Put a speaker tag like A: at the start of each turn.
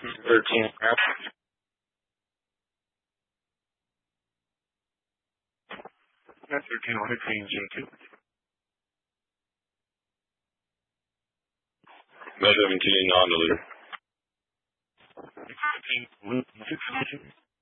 A: 13. That's 13 on 15, G2.
B: Med 17 on the leader.
A: 16,